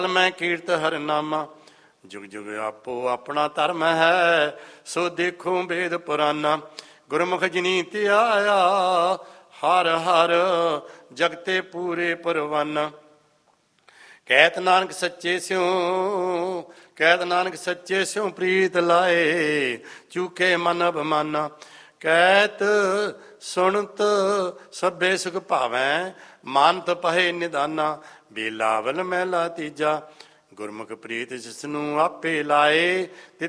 ਮੈਂ ਕੀਰਤ ਹਰਨਾਮਾ। ਜੁਗ ਜੁਗ ਆਪੋ ਆਪਣਾ ਧਰਮ ਹੈ, ਸੋ ਦੇਖੋ ਵੇਦ ਪੁਰਾਨਾ। ਗੁਰਮੁਖ ਜਿਨੀ ਧਿਆਇਆ, ਹਰ ਹਰ ਜਗਤੇ ਪੂਰੇ ਪਰਵਾਨਾ। ਕਹਿਤ ਨਾਨਕ ਸੱਚੇ ਸਿਉ, ਕਹਿਤ ਨਾਨਕ ਸੱਚੇ ਸਿਉ ਪ੍ਰੀਤ ਲਾਏ, ਚੂਕੇ ਮਨ ਅਭਿਮਾਨਾ। ਕਹਿਤ ਸੁਣਤ ਸਭੇ ਸੁਖ ਭਾਵੈ, ਮਾਨਤ ਪਹੇ ਨਿਦਾਨਾ। ਬੇਲਾਵਲ ਮਹਿਲਾ ਤੀਜਾ। ਗੁਰਮੁਖ ਪ੍ਰੀਤ ਜਿਸਨੂੰ ਆਪੇ ਲਾਏ,